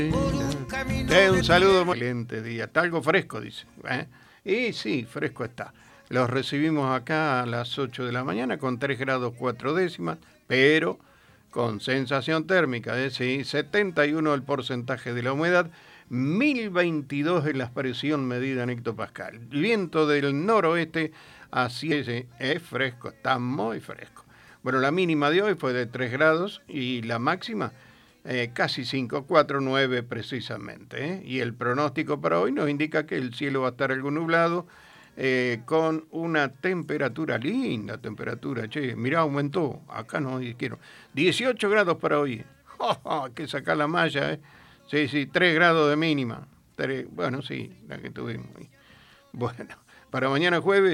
Un saludo muy excelente día. Está algo fresco, dice. Y sí, fresco está. Los recibimos acá a las 8 de la mañana con 3 grados 4 décimas, pero con sensación térmica, sí, 71 el porcentaje de la humedad, 1022 es la presión medida en hectopascal. Viento del noroeste, así es fresco, está muy fresco. Bueno, la mínima de hoy fue de 3 grados y la máxima casi 5, 4, 9 precisamente. Y el pronóstico para hoy nos indica que el cielo va a estar algo nublado, con una temperatura, linda temperatura, che, mirá, aumentó, acá no quiero, 18 grados para hoy. Hay que sacar la malla, sí, 3 grados de mínima, bueno, sí, la que tuvimos. Bueno, para mañana jueves